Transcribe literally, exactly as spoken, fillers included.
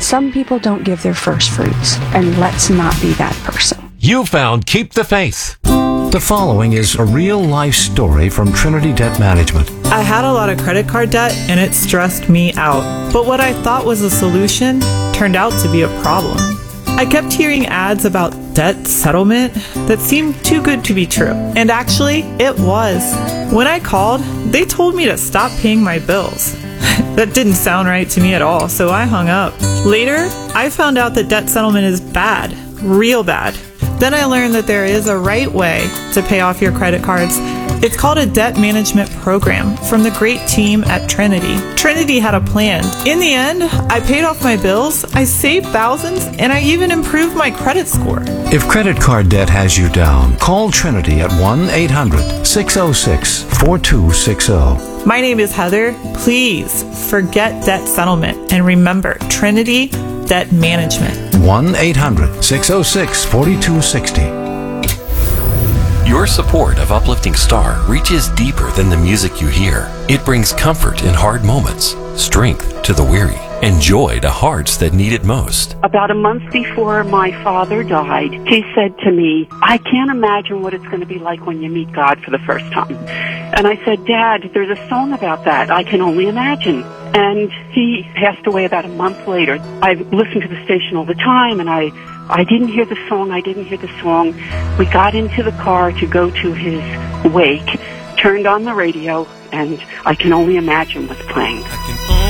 Some people don't give their first fruits, and let's not be that person. You found Keep the Faith. The following is a real-life story from Trinity Debt Management. I had a lot of credit card debt and it stressed me out. But what I thought was a solution turned out to be a problem. I kept hearing ads about debt settlement that seemed too good to be true. And actually, it was. When I called, they told me to stop paying my bills. That didn't sound right to me at all, so I hung up. Later, I found out that debt settlement is bad, real bad. Then I learned that there is a right way to pay off your credit cards. It's called a debt management program from the great team at Trinity. Trinity had a plan. In the end, I paid off my bills, I saved thousands, and I even improved my credit score. If credit card debt has you down, call Trinity at one eight hundred, six oh six, four two six oh. My name is Heather. Please forget debt settlement and remember Trinity Debt Management. one eight hundred, six oh six, four two six oh. Your support of Uplifting Star reaches deeper than the music you hear. It brings comfort in hard moments, strength to the weary, and joy to hearts that need it most. About a month before my father died, he said to me, I can't imagine what it's going to be like when you meet God for the first time. And I said, Dad, there's a song about that. I can only imagine. And he passed away about a month later. I listened to the station all the time, and I, I didn't hear the song. I didn't hear the song. We got into the car to go to his wake, turned on the radio, and I Can Only Imagine was playing.